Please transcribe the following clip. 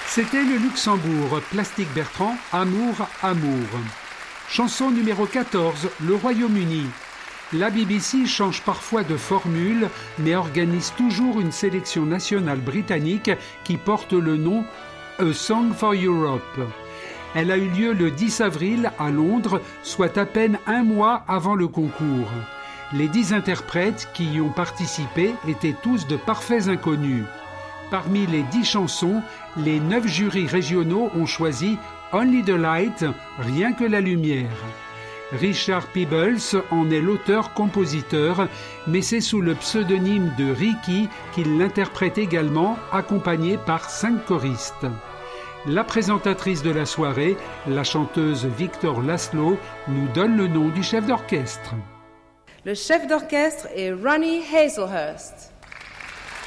C'était le Luxembourg, Plastic Bertrand, Amour, Amour. Chanson numéro 14, le Royaume-Uni. La BBC change parfois de formule, mais organise toujours une sélection nationale britannique qui porte le nom A Song for Europe. Elle a eu lieu le 10 avril à Londres, soit à peine un mois avant le concours. Les 10 interprètes qui y ont participé étaient tous de parfaits inconnus. Parmi les 10 chansons, les 9 jurys régionaux ont choisi Only the Light, rien que la lumière. Richard Peebles en est l'auteur-compositeur, mais c'est sous le pseudonyme de Ricky qu'il l'interprète également, accompagné par 5 choristes. La présentatrice de la soirée, la chanteuse Victor Laszlo, nous donne le nom du chef d'orchestre. Le chef d'orchestre est Ronnie Hazelhurst.